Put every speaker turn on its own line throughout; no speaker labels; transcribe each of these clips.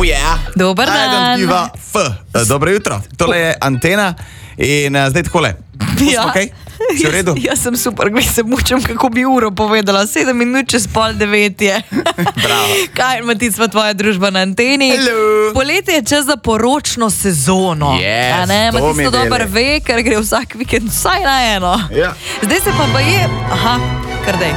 Oh yeah.
Dober dan.
Dobro jutro. Tole je Antena in zdaj takole.
Ja.
Okay? Si v redu?
Jaz sem super, gre se mučem, kako bi uro povedala. 7 minut čez 8:30 je.
Bravo.
Kaj, Matic, pa tvoja družba na Anteni?
Hello.
Poletje je čas za poročno sezono.
Yes,
A ne,
to
Matic
mi
to
dele.
dobro ve, ker gre vsak vikend vsaj na eno.
Ja.
Zdaj se pa baje... Aha, kar dej.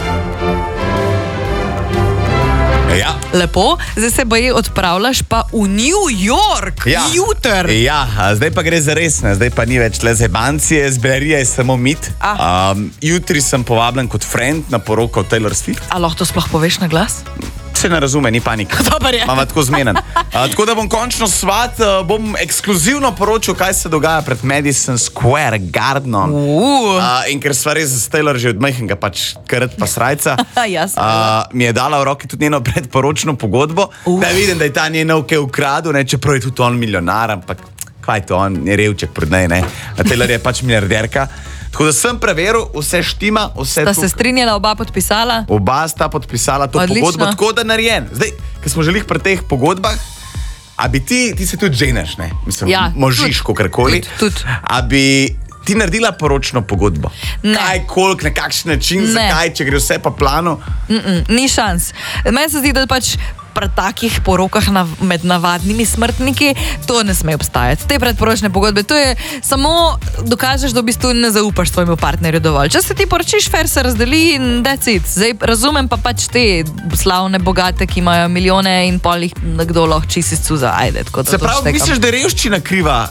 Ja.
Lepo, zdaj se baje odpravljaš pa v New York.
Ja.
Jutr.
Ja, zdaj pa gre za res, ne? Zdaj pa ni več le zebancije, zberija je samo mit. Jutri sem povabljen kot friend na poroko Taylor Swift.
A lahko to sploh poveš na glas?
Se ne razume, ni panika.
Dobar je.
Mama tako zmenen. Tako da bom končno svat, bom ekskluzivno poročil, kaj se dogaja pred Madison Square Gardenom. In ker sva res s Taylor že od majhnega, pač krat pa srajca, mi je dala v roki tudi njeno predporočno pogodbo, da vidim, da je ta njen kaj ukradel, ne, čeprav je tudi on milijonar, ampak kaj je to, on je revček pred nej, ne. Taylor je pač milijarderka. Tako da sem preveril, vse štima, vse
Sta se strinjala, oba podpisala?
Oba sta podpisala to pogodbo, tako da narejen. Zdaj, ker smo želeli pri teh pogodbah, a bi ti se tudi ženeš, ne? Mislim,
ja,
možeš, kakorkoli. A bi ti naredila poročno pogodbo?
Ne.
Kaj, koliko, na kakšen način, zakaj, če gre vse po planu?
Ni šans. Meni se zdi, da pač pri takih porokah med navadnimi smrtniki to ne sme obstajati. Te predporočne pogodbe, to je samo dokažeš, da v bistvu ne zaupaš svojemu partnerju dovolj. Če se ti poročiš, fair se razdeli in that's it. Zdaj razumem pa pač te slavne bogate, ki imajo milijone in pol jih nekdo lahko čisi scuza. Ajde, tako da
se pravi, misliš, da je revščina kriva?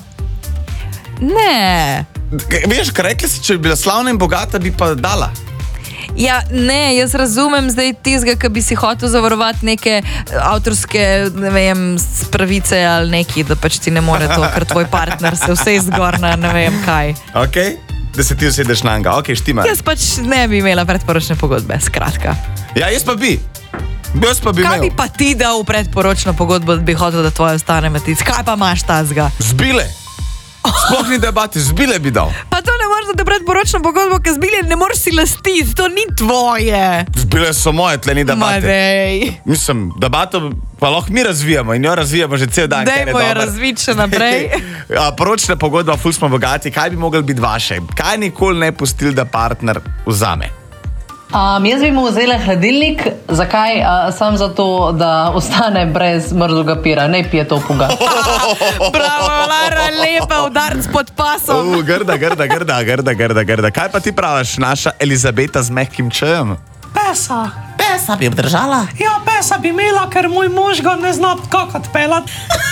Ne.
Veš, kar rekli si, če bi bila slavna in bogata, bi pa dala.
Ja, ne, jaz razumem zdaj tizga, ki bi si hotel zavarovati neke avtorske, ne vem, pravice ali neki, da pač ti ne more to, ker tvoj partner se vse izgorna, ne vem kaj.
Ok, da se ti usedeš na njega, ok, štima.
Jaz pač ne bi imela predporočne pogodbe, skratka.
Ja, jaz pa bi. Jaz pa bi
Kaj
imel.
bi pa ti dal v predporočno pogodbo, da bi hotel, da tvoje ostane, Matic? Kaj pa imaš tazga?
Zbile. Sploh ni debati, zbile bi dal.
Pa to ne moreš dati predporočno pogodbo, ker zbile ne moreš si lastiti, to ni tvoje.
Zbile so moje, tle ni debate.
Madej.
Mislim, debato pa lahko mi razvijamo in jo razvijamo že cel dan.
Dajmo jo razviti še naprej.
Poročna pogodba, ful smo bogati, kaj bi mogli biti vaše? Kaj nikoli ne pustili, da partner vzame?
Jaz bi mu vzela hladilnik, zakaj? Sam zato, da ostane brez mrzlega pira, ne pije to puga.
Bravo, Lara, lepa, udarc pod pasom.
Grda. Kaj pa ti praviš, naša Elizabeta z mehkim čajem?
Pesa
bi obdržala?
Ja, pesa bi imela, ker moj mož ga ne zna kako odpeljati.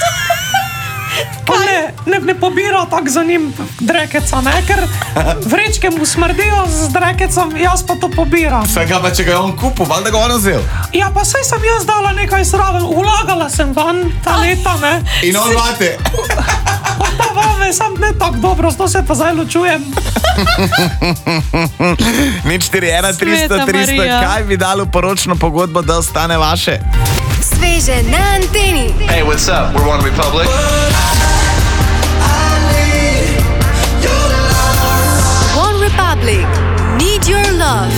Ne pobira tako za njim drekeca, ne? Ker vrečke mu smrdijo z drekecom, jaz pa to pobiram.
Vsega pa, če ga je on kupil, valjda ga on vzel.
Ja, pa saj sem jaz dala nekaj zraven, vlagala sem van ta leta, ne?
In on vate.
Pa vame, sam ne tako dobro, zato se pa zdaj ločujem.
Nič 4, 1, 300, 300, kaj bi dalo poročno pogodbo, da ostane vaše?
Sveže na Anteni.
Hey, what's up? We're One Republic.
One Republic. Need your love.